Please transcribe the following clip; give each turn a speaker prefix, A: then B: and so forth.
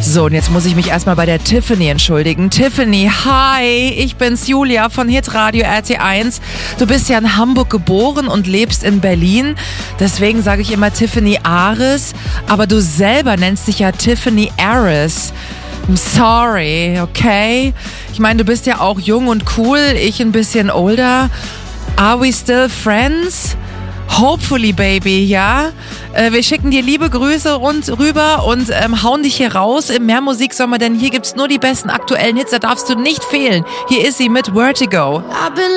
A: So, und jetzt muss ich mich erstmal bei der Tiffany entschuldigen. Tiffany, hi, ich bin's, Julia von Hitradio RT1. Du bist ja in Hamburg geboren und lebst in Berlin. Deswegen sage ich immer Tiffany Ares, aber du selber nennst dich ja Tiffany Ares. I'm sorry, okay? Ich meine, du bist ja auch jung und cool, ich ein bisschen older. Are we still friends? Hopefully, baby, ja? Wir schicken dir liebe Grüße rüber und hauen dich hier raus im Mehrmusiksommer, denn hier gibt's nur die besten aktuellen Hits, da darfst du nicht fehlen. Hier ist sie mit Vertigo.